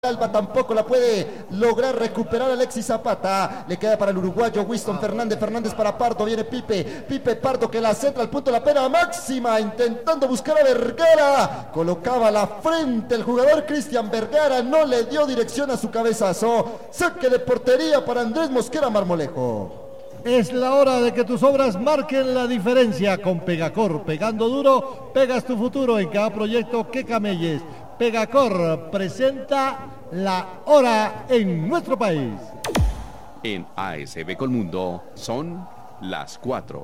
Alba tampoco la puede lograr recuperar Alexis Zapata. Le queda para el uruguayo Winston Fernández. Fernández para Pardo. Viene Pipe Pardo que la centra al punto de la pena máxima. Intentando buscar a Vergara. Colocaba la frente el jugador Cristian Vergara. No le dio dirección a su cabezazo. Saque de portería para Andrés Mosquera Marmolejo. Es la hora de que tus obras marquen la diferencia con Pegacor. Pegando duro, pegas tu futuro en cada proyecto que camelles. Pegacor presenta la hora en nuestro país. En ASB Colmundo son las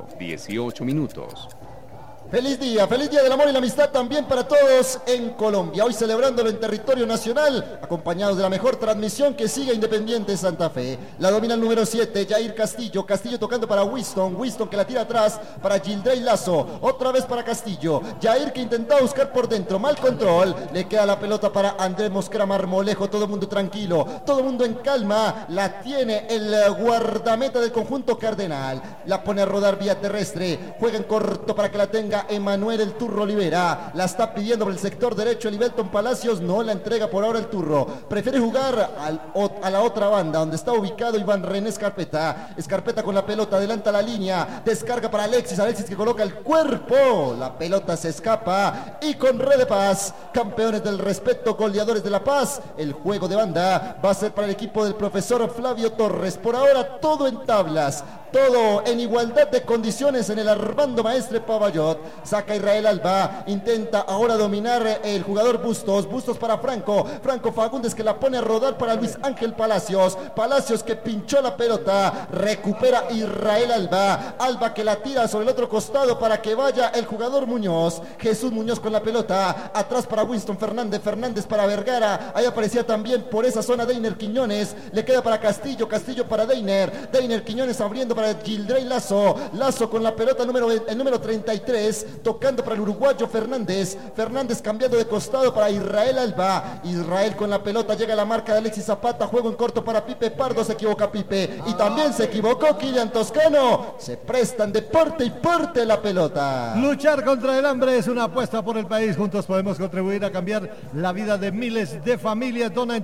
4:18. Feliz día del amor y la amistad también para todos en Colombia. Hoy celebrándolo en territorio nacional, acompañados de la mejor transmisión que sigue Independiente Santa Fe. La domina el número 7, Jair Castillo. Castillo tocando para Winston que la tira atrás para Gildrey Lazo. Otra vez para Castillo. Jair que intenta buscar por dentro, mal control. Le queda la pelota para Andrés Mosquera Marmolejo. Todo el mundo tranquilo, todo el mundo en calma. La tiene el guardameta del conjunto cardenal. La pone a rodar vía terrestre. Juega en corto para que la tenga Emanuel el Turro Olivera. La está pidiendo por el sector derecho Elivelton Palacios. No la entrega por ahora el Turro. Prefiere jugar a la otra banda donde está ubicado Iván René Escarpeta. Escarpeta con la pelota, adelanta la línea. Descarga para Alexis que coloca el cuerpo. La pelota se escapa. Y con Red de Paz, campeones del respeto, goleadores de La Paz. El juego de banda va a ser para el equipo del profesor Flavio Torres. Por ahora todo en tablas. Todo en igualdad de condiciones en el Armando Maestre Pavallot. Saca Israel Alba. Intenta ahora dominar el jugador Bustos para Franco Fagundes que la pone a rodar para Luis Ángel Palacios que pinchó la pelota. Recupera Israel Alba que la tira sobre el otro costado para que vaya el jugador Muñoz. Jesús Muñoz con la pelota. Atrás para Winston Fernández para Vergara. Ahí aparecía también por esa zona Deiner Quiñones. Le queda para Castillo para Deiner Quiñones abriendo para Gildrey Lazo con la pelota el número 33, tocando para el uruguayo Fernández cambiando de costado para Israel Alba. Israel con la pelota, llega a la marca de Alexis Zapata, juego en corto para Pipe Pardo, se equivoca Pipe y también se equivocó Kylian Toscano. Se prestan de parte y parte la pelota. Luchar contra el hambre es una apuesta por el país. Juntos podemos contribuir a cambiar la vida de miles de familias. Dona en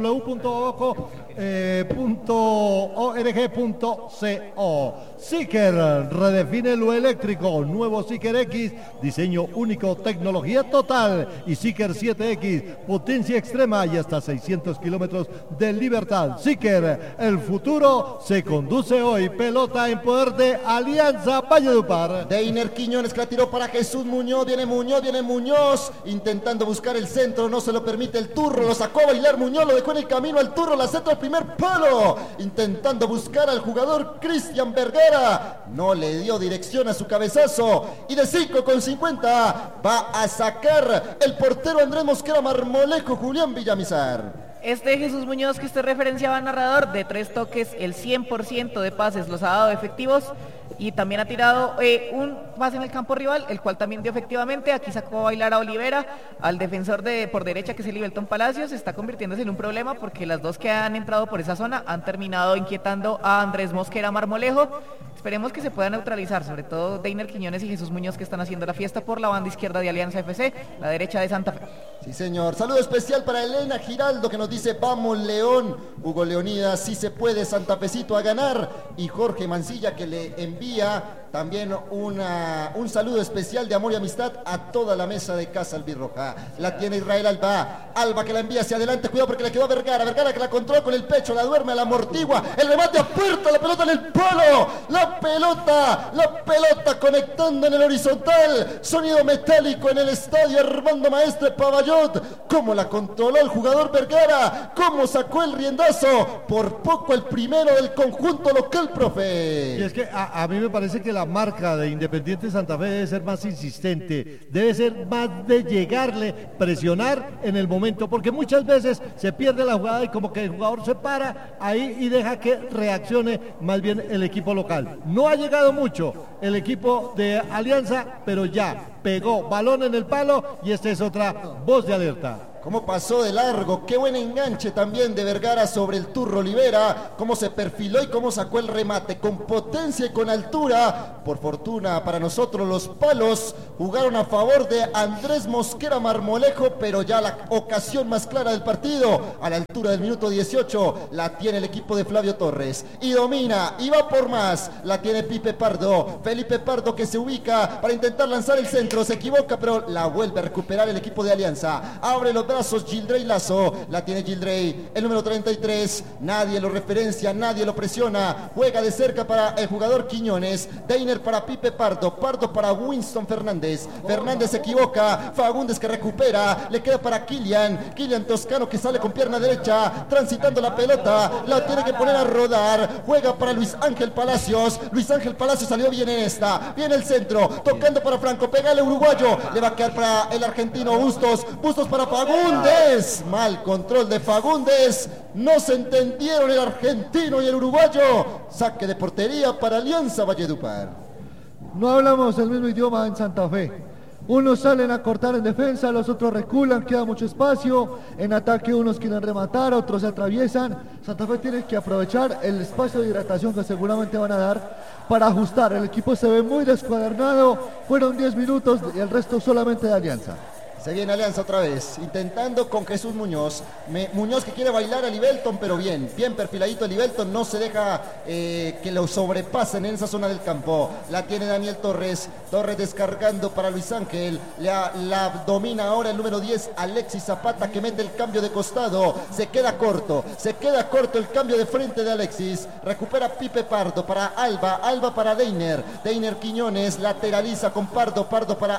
www.org.co. Seeker redefine lo eléctrico. Nuevo Seeker X, diseño único, tecnología total. Y Seeker 7X, potencia extrema y hasta 600 kilómetros de libertad. Seeker, el futuro se conduce hoy. Pelota en poder de Alianza Valledupar. Deiner Quiñones que la tiró para Jesús Muñoz. Viene Muñoz intentando buscar el centro, no se lo permite el Turro. Lo sacó a bailar Muñoz, lo dejó en el camino al Turro. La centra al primer palo, intentando buscar al jugador Cristian Vergara. No le dio dirección a su cabezazo. Y de 5:50 va a sacar el portero Andrés Mosquera Marmolejo, Julián Villamizar. Jesús Muñoz que usted referenciaba, narrador, de 3 toques, el 100% de pases los ha dado efectivos y también ha tirado un pase en el campo rival, el cual también dio efectivamente. Aquí sacó a bailar a Olivera, al defensor por derecha que es Elivelton Palacios. Está convirtiéndose en un problema porque las dos que han entrado por esa zona han terminado inquietando a Andrés Mosquera Marmolejo. Esperemos que se pueda neutralizar, sobre todo Deiner Quiñones y Jesús Muñoz que están haciendo la fiesta por la banda izquierda de Alianza FC, la derecha de Santa Fe. Sí, señor. Saludo especial para Elena Giraldo que nos dice vamos León. Hugo Leonidas, sí se puede, Santa Fecito a ganar. Y Jorge Mancilla que le envía también un saludo especial de amor y amistad a toda la mesa de Casa Albirroja. La tiene Israel Alba que la envía hacia adelante, cuidado porque le quedó a Vergara que la controla con el pecho, la duerme, la amortigua, el remate a puerta, la pelota en el palo, la pelota conectando en el horizontal, sonido metálico en el estadio Armando Maestre Pavallot. Cómo la controló el jugador Vergara, cómo sacó el riendazo, por poco el primero del conjunto local, profe. Y es que a mí me parece que la marca de Independiente Santa Fe debe ser más insistente, debe ser más de llegarle, presionar en el momento, porque muchas veces se pierde la jugada y como que el jugador se para ahí y deja que reaccione más bien el equipo local. No ha llegado mucho el equipo de Alianza, pero ya pegó balón en el palo y esta es otra voz de alerta. Cómo pasó de largo, qué buen enganche también de Vergara sobre el Turro Olivera, cómo se perfiló y cómo sacó el remate con potencia y con altura. Por fortuna para nosotros los palos jugaron a favor de Andrés Mosquera Marmolejo, pero ya la ocasión más clara del partido, a la altura del minuto 18, la tiene el equipo de Flavio Torres y domina y va por más, la tiene Pipe Pardo, Felipe Pardo que se ubica para intentar lanzar el centro, se equivoca pero la vuelve a recuperar el equipo de Alianza, abre los brazos Gildrey Lazo, la tiene Gildrey, el número 33, nadie lo referencia, nadie lo presiona, juega de cerca para el jugador Quiñones, Deiner para Pipe Pardo, Pardo para Winston Fernández, Fernández se equivoca, Fagundes que recupera, le queda para Kilian Toscano que sale con pierna derecha, transitando la pelota, la tiene que poner a rodar, juega para Luis Ángel Palacios salió bien en esta, viene el centro, tocando para Franco, pégale uruguayo, le va a quedar para el argentino Bustos para Fagundes, mal control de Fagundes, no se entendieron el argentino y el uruguayo, saque de portería para Alianza Valledupar. No hablamos el mismo idioma en Santa Fe. Unos salen a cortar en defensa, los otros reculan, queda mucho espacio. En ataque unos quieren rematar, otros se atraviesan. Santa Fe tiene que aprovechar el espacio de hidratación que seguramente van a dar para ajustar. El equipo se ve muy descuadernado, fueron 10 minutos y el resto solamente de Alianza. Se viene Alianza otra vez, intentando con Jesús Muñoz. Muñoz que quiere bailar a Libelton, pero bien perfiladito a Libelton, no se deja que lo sobrepasen en esa zona del campo. La tiene Daniel Torres descargando para Luis Ángel, la domina ahora el número 10, Alexis Zapata, que mete el cambio de costado, se queda corto el cambio de frente de Alexis, recupera Pipe Pardo para Alba para Deiner Quiñones, lateraliza con Pardo para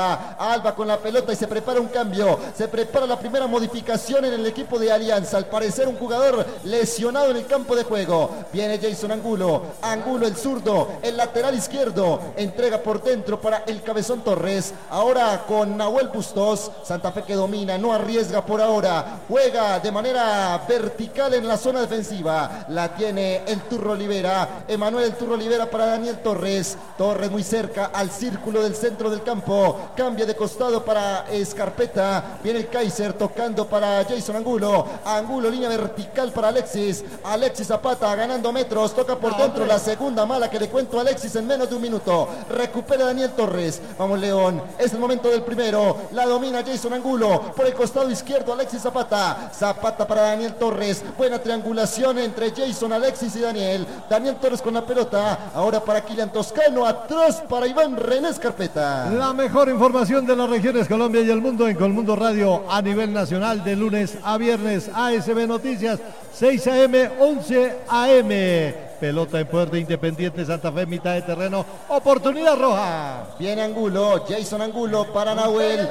Alba con la pelota y se prepara un cambio, se prepara la primera modificación en el equipo de Alianza, al parecer un jugador lesionado en el campo de juego, viene Jason Angulo el zurdo, el lateral izquierdo, entrega por dentro para el Cabezón Torres, ahora con Nahuel Bustos, Santa Fe que domina, no arriesga por ahora, juega de manera vertical en la zona defensiva, la tiene el Turro Olivera, Emanuel el Turro Olivera para Daniel Torres muy cerca al círculo del centro del campo, cambia de costado para Escarpeta, viene el Kaiser tocando para Jason Angulo, línea vertical para Alexis Zapata ganando metros, toca por dentro, la segunda mala que le cuento a Alexis en menos de un minuto, recupera Daniel Torres, vamos León, es el momento del primero, la domina Jason Angulo, por el costado izquierdo Alexis Zapata para Daniel Torres, buena triangulación entre Jason, Alexis y Daniel Torres con la pelota, ahora para Kilian Toscano, atrás para Iván René Escarpeta. La mejor información de las regiones Colombia y el mundo en Colmundo Radio a nivel nacional de lunes a viernes. ASB Noticias 6 AM 11 AM. Pelota en poder de Independiente Santa Fe, mitad de terreno, oportunidad roja. Viene Jason Angulo para Nahuel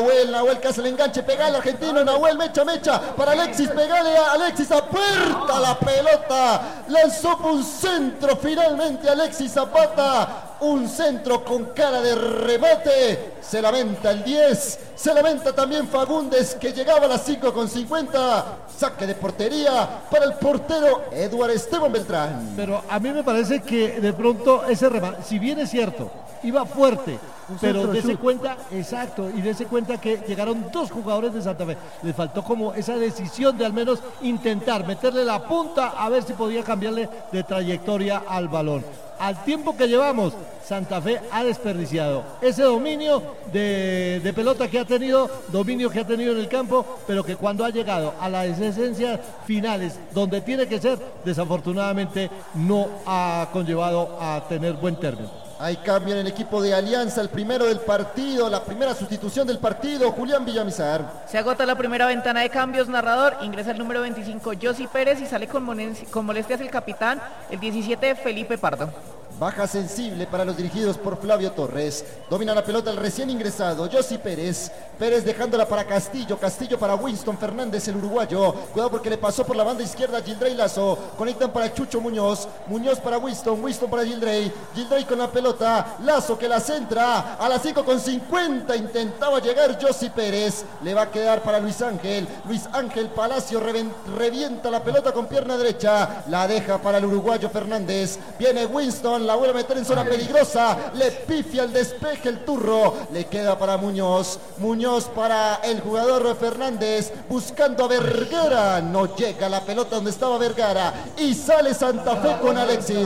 que hace el enganche, pega al argentino, Nahuel mecha para Alexis, pegale a Alexis, apuerta la pelota, lanzó un centro finalmente Alexis Zapata, un centro con cara de remate, se lamenta el 10, se lamenta también Fagundes que llegaba a las 5:50, saque de portería para el portero Eduardo Esteban Beltrán. Pero a mí me parece que de pronto ese remate, si bien es cierto, iba fuerte, pero dése cuenta, exacto, y dése cuenta que llegaron dos jugadores de Santa Fe, les faltó como esa decisión de al menos intentar meterle la punta a ver si podía cambiarle de trayectoria al balón. Al tiempo que llevamos, Santa Fe ha desperdiciado ese dominio de pelota que ha tenido, dominio que ha tenido en el campo, pero que cuando ha llegado a las esencias finales, donde tiene que ser, desafortunadamente no ha conllevado a tener buen término. Hay cambio en el equipo de Alianza, el primero del partido, la primera sustitución del partido, Julián Villamizar. Se agota la primera ventana de cambios, narrador, ingresa el número 25, Yossi Pérez, y sale con molestias el capitán, el 17, Felipe Pardo. Baja sensible para los dirigidos por Flavio Torres. Domina la pelota el recién ingresado Yossi Pérez. Pérez dejándola para Castillo para Winston Fernández, el uruguayo. Cuidado porque le pasó por la banda izquierda a Gildrey Lazo. Conectan para Chucho Muñoz para Winston para Gildrey con la pelota. Lazo que la centra a las 5:50. Intentaba llegar Yossi Pérez. Le va a quedar para Luis Ángel Palacio revienta la pelota con pierna derecha. La deja para el uruguayo Fernández. Viene Winston Esteban la vuelve a meter en zona peligrosa, le pifia el despeje el turro, le queda para Muñoz, Muñoz para el jugador Fernández, buscando a Vergara, no llega la pelota donde estaba Vergara, y sale Santa Fe con Alexis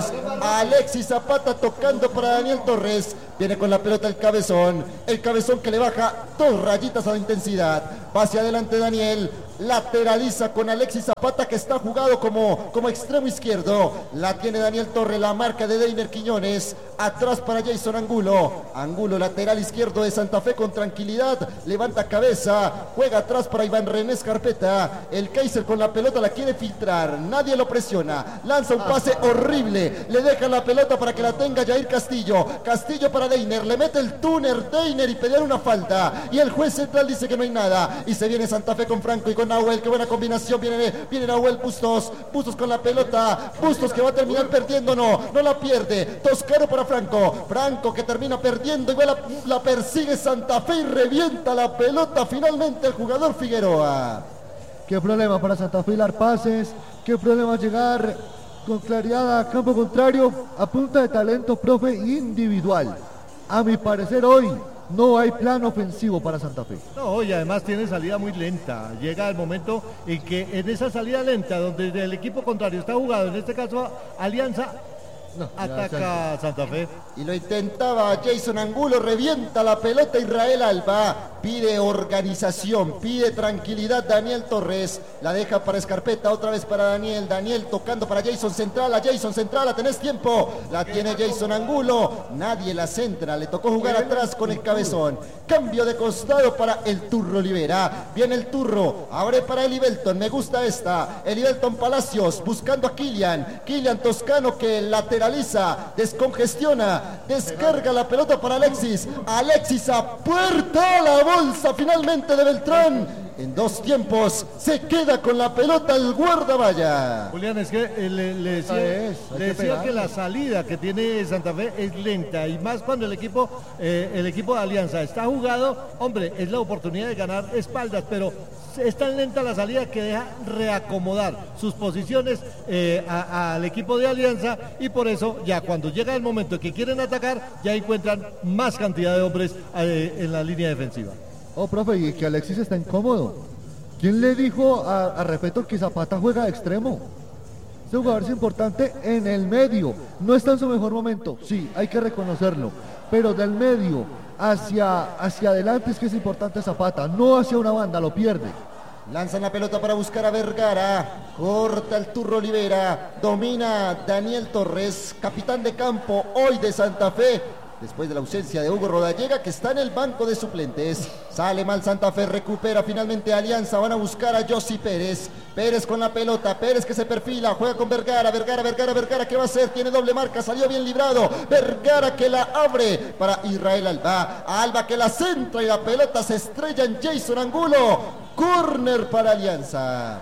Zapata tocando para Daniel Torres, viene con la pelota el cabezón que le baja 2 rayitas a la intensidad, va hacia adelante Daniel, lateraliza con Alexis Zapata que está jugado como extremo izquierdo, la tiene Daniel Torres, la marca de Deiner Quiñones, atrás para Jason Angulo lateral izquierdo de Santa Fe con tranquilidad, levanta cabeza, juega atrás para Iván René Escarpeta, el Kaiser con la pelota la quiere filtrar, nadie lo presiona, lanza un pase horrible, le deja la pelota para que la tenga Jair Castillo para Deiner, le mete el túner Deiner y pelear una falta, y el juez central dice que no hay nada, y se viene Santa Fe con Franco y con Nahuel, qué buena combinación, viene Nahuel Bustos con la pelota, Bustos que va a terminar perdiendo, no la pierde, Toscano para Franco que termina perdiendo, igual la persigue Santa Fe y revienta la pelota finalmente el jugador Figueroa. Qué problema para Santa Fe hilar pases, qué problema llegar con claridad a campo contrario a punta de talento, profe, individual. A mi parecer hoy no hay plan ofensivo para Santa Fe. No, y además tiene salida muy lenta. Llega el momento en que en esa salida lenta, donde el equipo contrario está jugado, en este caso Alianza, ataca a Santa Fe. Y lo intentaba Jason Angulo, revienta la pelota Israel Alba, pide organización, pide tranquilidad Daniel Torres, la deja para Escarpeta, otra vez para Daniel tocando para Jason Central, tenés tiempo, la tiene Jason Angulo, nadie la centra, le tocó jugar atrás con el cabezón, cambio de costado para el Turro Olivera, viene el Turro, abre para Elivelton, me gusta esta, Elivelton Palacios, buscando a Kylian Toscano que lateraliza, descongestiona, descarga la pelota para Alexis a puerta, la bolsa finalmente de Beltrán, en 2 tiempos se queda con la pelota el guardamalla. Julián, es que le decía que la salida que tiene Santa Fe es lenta, y más cuando el equipo de Alianza está jugado, hombre, es la oportunidad de ganar espaldas, pero es tan lenta la salida que deja reacomodar sus posiciones al equipo de Alianza, y por eso ya cuando llega el momento que quieren atacar ya encuentran más cantidad de hombres en la línea defensiva. Oh, profe, y que Alexis está incómodo. ¿Quién le dijo a Repeto que Zapata juega de extremo? Este jugador es importante en el medio, no está en su mejor momento, sí, hay que reconocerlo, pero del medio hacia adelante es que es importante Zapata, no hacia una banda, lo pierde. Lanzan la pelota para buscar a Vergara, corta el Turro Olivera, domina Daniel Torres, capitán de campo hoy de Santa Fe, después de la ausencia de Hugo Rodallega, que está en el banco de suplentes. Sale mal Santa Fe, recupera finalmente Alianza, van a buscar a Yossi Pérez con la pelota, Pérez que se perfila, juega con Vergara, ¿qué va a hacer? Tiene doble marca, salió bien librado, Vergara que la abre para Israel Alba que la centra y la pelota se estrella en Jason Angulo, córner para Alianza.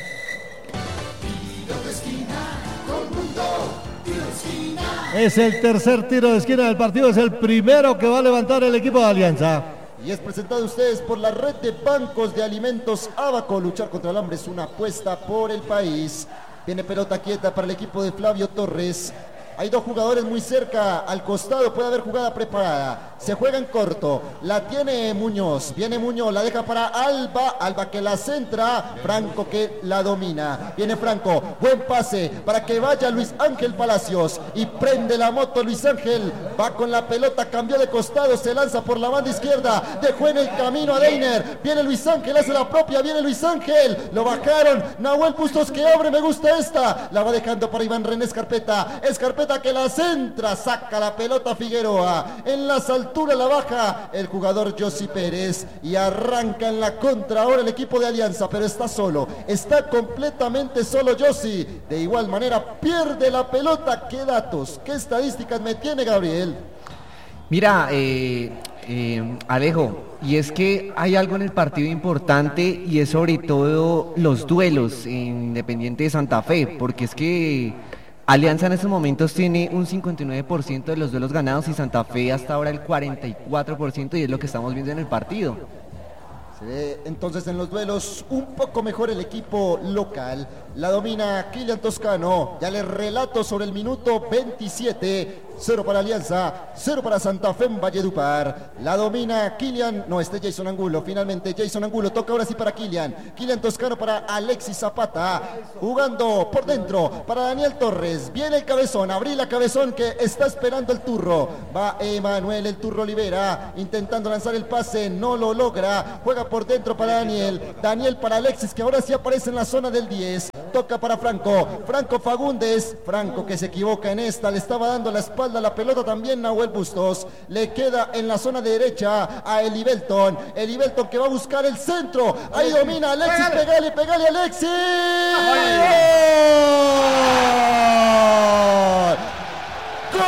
Es el tercer tiro de esquina del partido, es el primero que va a levantar el equipo de Alianza. Y es presentado a ustedes por la red de bancos de alimentos Abaco. Luchar contra el hambre es una apuesta por el país. Viene pelota quieta para el equipo de Flavio Torres. Hay 2 jugadores muy cerca, al costado puede haber jugada preparada. Se juega en corto, la tiene Muñoz, viene Muñoz, la deja para Alba que la centra, Franco que la domina. Viene Franco, buen pase para que vaya Luis Ángel Palacios y prende la moto Luis Ángel, va con la pelota, cambió de costado, se lanza por la banda izquierda, dejó en el camino a Deiner, viene Luis Ángel, hace la propia, viene Luis Ángel, lo bajaron, Nahuel Bustos que abre, me gusta esta, la va dejando para Iván René Escarpeta que la centra, saca la pelota Figueroa, en las alturas la baja el jugador Yossi Pérez y arranca en la contra ahora el equipo de Alianza, pero está solo, está completamente solo Yossi, de igual manera pierde la pelota. ¿Qué datos, qué estadísticas me tiene Gabriel? Mira, Alejo, y es que hay algo en el partido importante y es sobre todo los duelos en Independiente de Santa Fe, porque es que Alianza en estos momentos tiene un 59% de los duelos ganados y Santa Fe hasta ahora el 44%, y es lo que estamos viendo en el partido. Se ve entonces en los duelos un poco mejor el equipo local. La domina Kylian Toscano. Ya les relato sobre el minuto 27. 0 para Alianza, 0 para Santa Fe en Valledupar. La domina Kylian, no, Jason Angulo. Finalmente Jason Angulo toca ahora sí para Kylian. Kylian Toscano para Alexis Zapata. Jugando por dentro para Daniel Torres. Viene el cabezón, Abrila Cabezón que está esperando el turro. Va Emanuel el turro Olivera intentando lanzar el pase, no lo logra. Juega por dentro para Daniel. Daniel para Alexis que ahora sí aparece en la zona del 10. Toca para Franco. Franco Fagundes. Franco que se equivoca en esta. Le estaba dando la espalda a la pelota también Nahuel Bustos. Le queda en la zona derecha a Elibelton. Elibelton que va a buscar el centro. Ahí domina Alexis. Pegale Alexis.